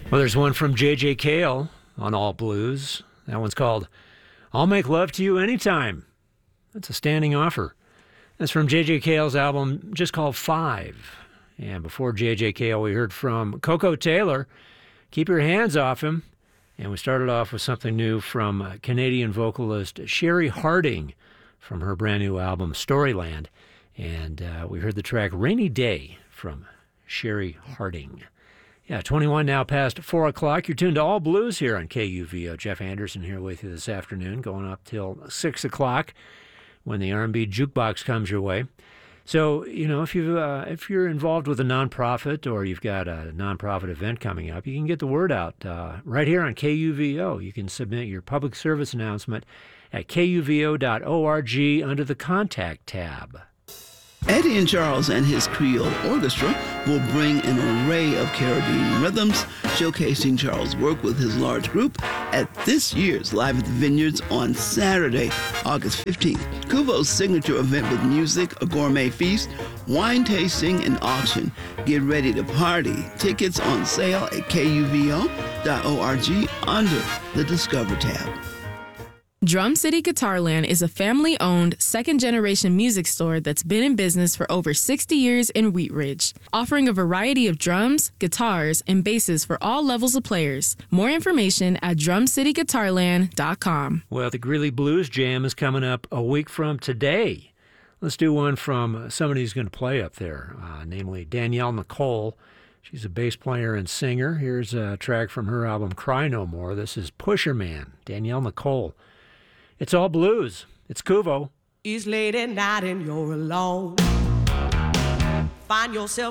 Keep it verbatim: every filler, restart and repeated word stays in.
Well, there's one from J J Cale on All Blues. That one's called I'll Make Love to You Anytime. That's a standing offer. That's from J J Cale's album just called Five. And before J J Cale, we heard from Coco Taylor, Keep Your Hands Off Him. And we started off with something new from Canadian vocalist Sherry Harding from her brand new album Storyland. And uh, we heard the track Rainy Day from Sherry Harding. Yeah, twenty-one now past four o'clock. You're tuned to All Blues here on K U V O. Jeff Anderson here with you this afternoon, going up till six o'clock when the R and B Jukebox comes your way. So, you know, if, you uh, if you're involved with a nonprofit or you've got a nonprofit event coming up, you can get the word out uh, right here on K U V O. You can submit your public service announcement at K U V O dot org under the Contact tab. Eddie and Charles and his Creole Orchestra will bring an array of Caribbean rhythms, showcasing Charles' work with his large group at this year's Live at the Vineyards on Saturday, August fifteenth. Kuvo's signature event with music, a gourmet feast, wine tasting, and auction. Get ready to party. Tickets on sale at K U V O dot org under the Discover tab. Drum City Guitarland is a family-owned, second-generation music store that's been in business for over sixty years in Wheat Ridge, offering a variety of drums, guitars, and basses for all levels of players. More information at drum city guitarland dot com. Well, the Greeley Blues Jam is coming up a week from today. Let's do one from somebody who's going to play up there, uh, namely Danielle Nicole. She's a bass player and singer. Here's a track from her album Cry No More. This is Pusher Man, Danielle Nicole. It's all blues. It's Kuvo. It's late at night and you're alone. Find yourself